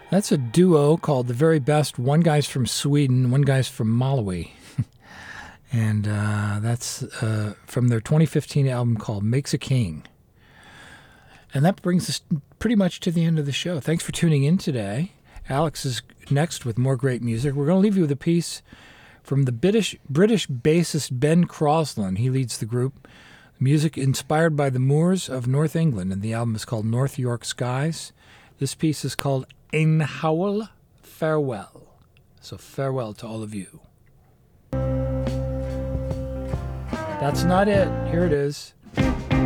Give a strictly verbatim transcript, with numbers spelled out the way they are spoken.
That's a duo called The Very Best. One guy's from Sweden, one guy's from Malawi. and uh, that's uh, from their twenty fifteen album called Makes a King. And that brings us pretty much to the end of the show. Thanks for tuning in today. Alex is next with more great music. We're going to leave you with a piece from the British, British bassist Ben Crosland. He leads the group. Music inspired by the moors of North England, and the album is called North York Skies. This piece is called Ein Howl Farewell. So farewell to all of you. That's not it. Here it is.